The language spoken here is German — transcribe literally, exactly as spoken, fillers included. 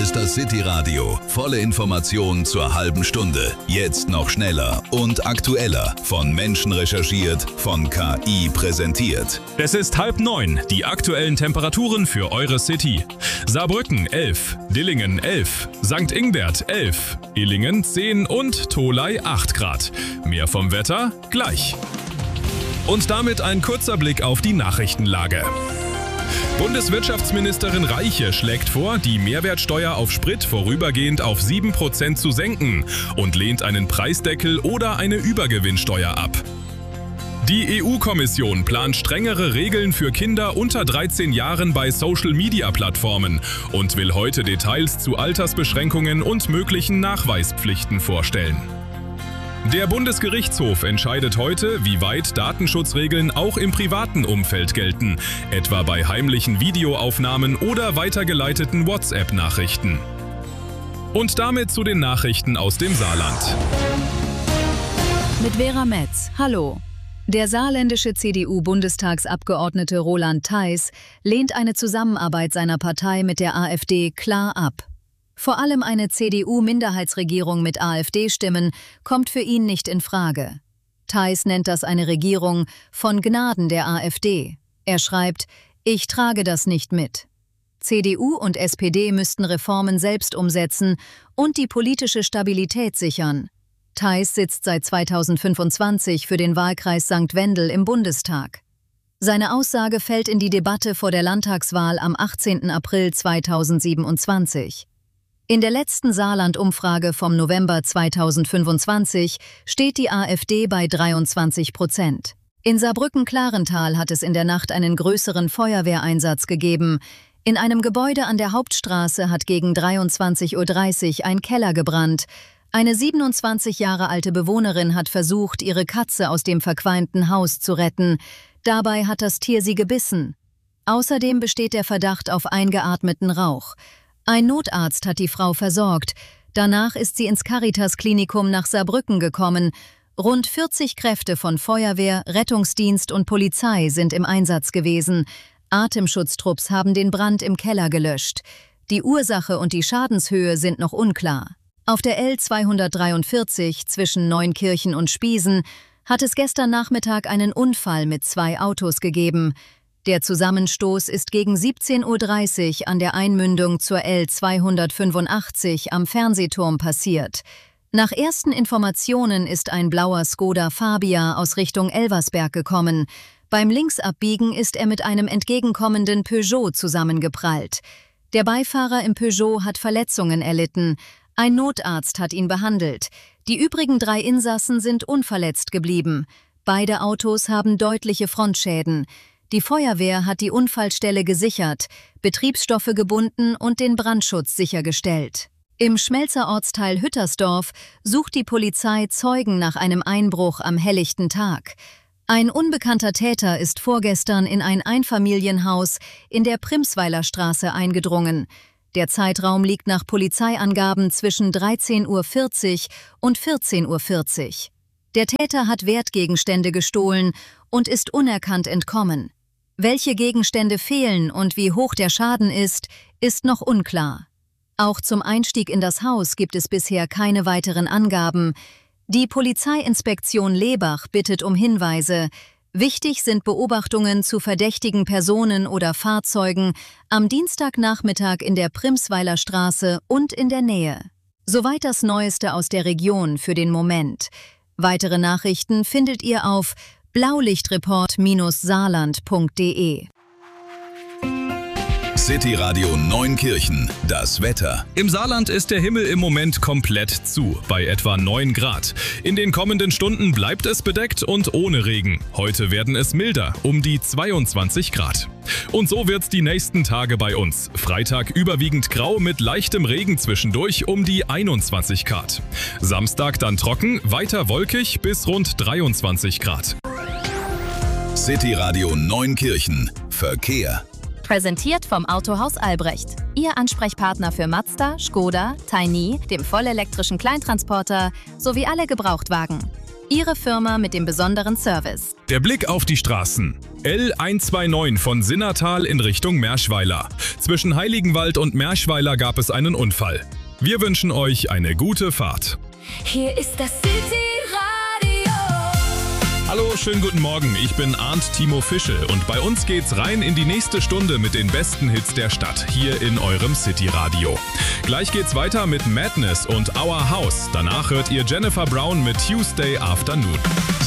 ist das City Radio. Volle Informationen zur halben Stunde. Jetzt noch schneller und aktueller. Von Menschen recherchiert, von K I präsentiert. Es ist halb neun. Die aktuellen Temperaturen für eure City. Saarbrücken elf, Dillingen elf, Sankt Ingbert elf, Illingen zehn und Tholey acht Grad. Mehr vom Wetter gleich. Und damit ein kurzer Blick auf die Nachrichtenlage. Bundeswirtschaftsministerin Reiche schlägt vor, die Mehrwertsteuer auf Sprit vorübergehend auf sieben Prozent zu senken und lehnt einen Preisdeckel oder eine Übergewinnsteuer ab. Die E U-Kommission plant strengere Regeln für Kinder unter dreizehn Jahren bei Social-Media-Plattformen und will heute Details zu Altersbeschränkungen und möglichen Nachweispflichten vorstellen. Der Bundesgerichtshof entscheidet heute, wie weit Datenschutzregeln auch im privaten Umfeld gelten, etwa bei heimlichen Videoaufnahmen oder weitergeleiteten WhatsApp-Nachrichten. Und damit zu den Nachrichten aus dem Saarland. Mit Vera Metz. Hallo. Der saarländische C D U-Bundestagsabgeordnete Roland Theis lehnt eine Zusammenarbeit seiner Partei mit der AfD klar ab. Vor allem eine C D U-Minderheitsregierung mit AfD-Stimmen kommt für ihn nicht in Frage. Theis nennt das eine Regierung von Gnaden der AfD. Er schreibt, ich trage das nicht mit. C D U und S P D müssten Reformen selbst umsetzen und die politische Stabilität sichern. Theis sitzt seit zweitausendfünfundzwanzig für den Wahlkreis Sankt Wendel im Bundestag. Seine Aussage fällt in die Debatte vor der Landtagswahl am achtzehnten April zweitausendsiebenundzwanzig. In der letzten Saarland-Umfrage vom November zweitausendfünfundzwanzig steht die AfD bei dreiundzwanzig Prozent. In Saarbrücken-Klarental hat es in der Nacht einen größeren Feuerwehreinsatz gegeben. In einem Gebäude an der Hauptstraße hat gegen dreiundzwanzig Uhr dreißig ein Keller gebrannt. Eine siebenundzwanzig Jahre alte Bewohnerin hat versucht, ihre Katze aus dem verqualmten Haus zu retten. Dabei hat das Tier sie gebissen. Außerdem besteht der Verdacht auf eingeatmeten Rauch. Ein Notarzt hat die Frau versorgt. Danach ist sie ins Caritas-Klinikum nach Saarbrücken gekommen. Rund vierzig Kräfte von Feuerwehr, Rettungsdienst und Polizei sind im Einsatz gewesen. Atemschutztrupps haben den Brand im Keller gelöscht. Die Ursache und die Schadenshöhe sind noch unklar. Auf der L zweihundertdreiundvierzig zwischen Neunkirchen und Spiesen hat es gestern Nachmittag einen Unfall mit zwei Autos gegeben. Der Zusammenstoß ist gegen siebzehn Uhr dreißig an der Einmündung zur L zweihundertfünfundachtzig am Fernsehturm passiert. Nach ersten Informationen ist ein blauer Skoda Fabia aus Richtung Elversberg gekommen. Beim Linksabbiegen ist er mit einem entgegenkommenden Peugeot zusammengeprallt. Der Beifahrer im Peugeot hat Verletzungen erlitten. Ein Notarzt hat ihn behandelt. Die übrigen drei Insassen sind unverletzt geblieben. Beide Autos haben deutliche Frontschäden. Die Feuerwehr hat die Unfallstelle gesichert, Betriebsstoffe gebunden und den Brandschutz sichergestellt. Im Schmelzer Ortsteil Hüttersdorf sucht die Polizei Zeugen nach einem Einbruch am helllichten Tag. Ein unbekannter Täter ist vorgestern in ein Einfamilienhaus in der Primsweiler Straße eingedrungen. Der Zeitraum liegt nach Polizeiangaben zwischen dreizehn Uhr vierzig und vierzehn Uhr vierzig. Der Täter hat Wertgegenstände gestohlen und ist unerkannt entkommen. Welche Gegenstände fehlen und wie hoch der Schaden ist, ist noch unklar. Auch zum Einstieg in das Haus gibt es bisher keine weiteren Angaben. Die Polizeiinspektion Lebach bittet um Hinweise. Wichtig sind Beobachtungen zu verdächtigen Personen oder Fahrzeugen am Dienstagnachmittag in der Primsweiler Straße und in der Nähe. Soweit das Neueste aus der Region für den Moment. Weitere Nachrichten findet ihr auf blaulichtreport Saarland punkt de. City Radio Neunkirchen, das Wetter. Im Saarland ist der Himmel im Moment komplett zu, bei etwa neun Grad. In den kommenden Stunden bleibt es bedeckt und ohne Regen. Heute werden es milder, um die zweiundzwanzig Grad. Und so wird's die nächsten Tage bei uns. Freitag überwiegend grau mit leichtem Regen zwischendurch um die einundzwanzig Grad. Samstag dann trocken, weiter wolkig bis rund dreiundzwanzig Grad. City Radio Neunkirchen, Verkehr. Präsentiert vom Autohaus Albrecht. Ihr Ansprechpartner für Mazda, Skoda, Tiny, dem vollelektrischen Kleintransporter sowie alle Gebrauchtwagen. Ihre Firma mit dem besonderen Service. Der Blick auf die Straßen. L hundertneunundzwanzig von Sinnertal in Richtung Merschweiler. Zwischen Heiligenwald und Merschweiler gab es einen Unfall. Wir wünschen euch eine gute Fahrt. Hier ist das City-Radio. Hallo, schönen guten Morgen. Ich bin Arndt Timo Fischel und bei uns geht's rein in die nächste Stunde mit den besten Hits der Stadt hier in eurem City-Radio. Gleich geht's weiter mit Madness und Our House. Danach hört ihr Jennifer Brown mit Tuesday Afternoon.